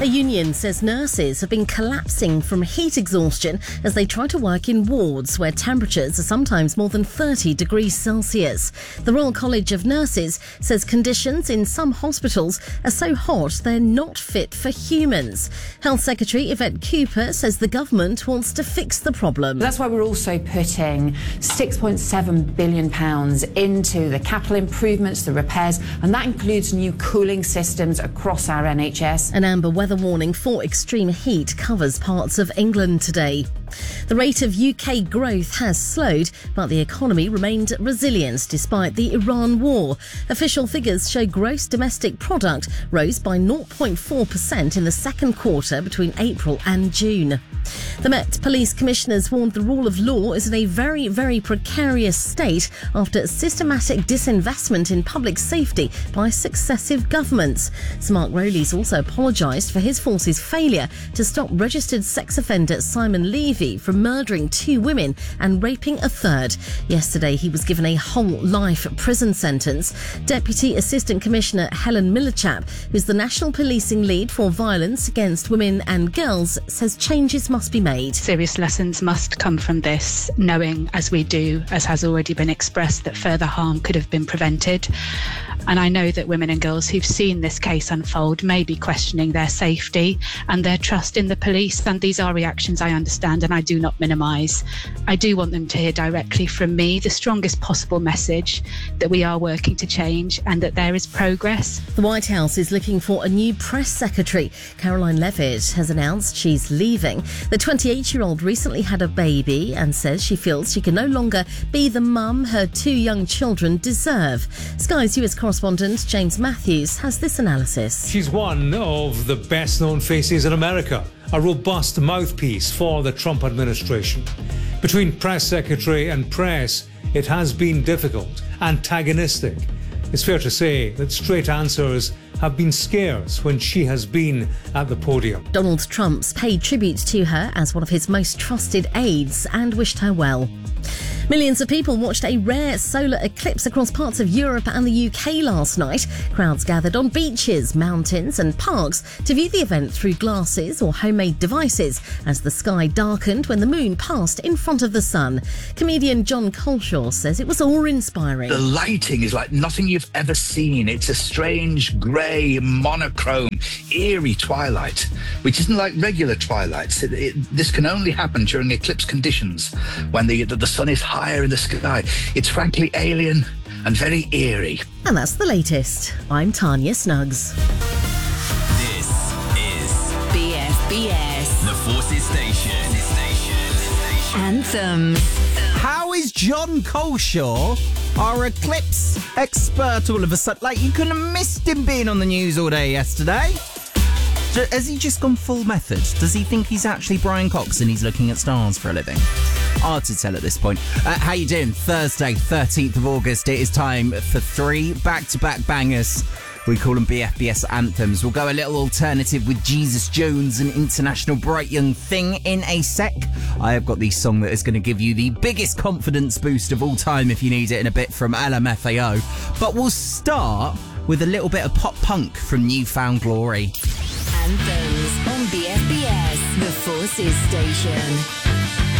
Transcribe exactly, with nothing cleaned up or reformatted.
A union says nurses have been collapsing from heat exhaustion as they try to work in wards where temperatures are sometimes more than thirty degrees Celsius. The Royal College of Nurses says conditions in some hospitals are so hot they're not fit for humans. Health Secretary Yvette Cooper says the government wants to fix the problem. That's why we're also putting six point seven billion pounds into the capital improvements, the repairs, and that includes new cooling systems across our N H S. An amber weather warning for extreme heat covers parts of England today. The rate of U K growth has slowed, but the economy remained resilient despite the Iran war. Official figures show gross domestic product rose by zero point four percent in the second quarter between April and June. The Met Police Commissioners warned the rule of law is in a very, very precarious state after systematic disinvestment in public safety by successive governments. Sir Mark Rowley's also apologised for his force's failure to stop registered sex offender Simon Levy from murdering two women and raping a third. Yesterday, he was given a whole life prison sentence. Deputy Assistant Commissioner Helen Millichap, who's the National Policing Lead for Violence Against Women and Girls, says changes must be made. Serious lessons must come from this, knowing, as we do, as has already been expressed, that further harm could have been prevented. And I know that women and girls who've seen this case unfold may be questioning their safety and their trust in the police, and these are reactions I understand and I do not minimise. I do want them to hear directly from me the strongest possible message that we are working to change and that there is progress. The White House is looking for a new press secretary. Caroline Levitt has announced she's leaving. The twenty-eight-year-old recently had a baby and says she feels she can no longer be the mum her two young children deserve. Sky's U S correspondent James Matthews has this analysis. She's one of the best-known faces in America, a robust mouthpiece for the Trump administration. Between press secretary and press, it has been difficult, antagonistic. It's fair to say that straight answers have been scarce when she has been at the podium. Donald Trump's paid tribute to her as one of his most trusted aides and wished her well. Millions of people watched a rare solar eclipse across parts of Europe and the U K last night. Crowds gathered on beaches, mountains and parks to view the event through glasses or homemade devices as the sky darkened when the moon passed in front of the sun. Comedian John Coleshaw says it was awe-inspiring. The lighting is like nothing you've ever seen. It's a strange, grey, monochrome, eerie twilight, which isn't like regular twilights. It, it, this can only happen during eclipse conditions when the, the, the sun is higher in the sky. It's frankly alien and very eerie. And that's the latest. I'm Tanya Snuggs. This is B F B S, the Forces Station. Anthems. How is John Coleshaw, our eclipse expert, all of a sudden? Like, you couldn't have missed him being on the news all day yesterday. Has he just gone full method? Does he think he's actually Brian Cox and he's looking at stars for a living? Hard to tell at this point. Uh, how you doing? Thursday, thirteenth of August. It is time for three back-to-back bangers. We call them B F B S anthems. We'll go a little alternative with Jesus Jones and International Bright Young Thing in a sec. I have got the song that is going to give you the biggest confidence boost of all time if you need it in a bit from L M F A O. But we'll start with a little bit of pop punk from New Found Glory. Anthems on B F B S, the Forces Station.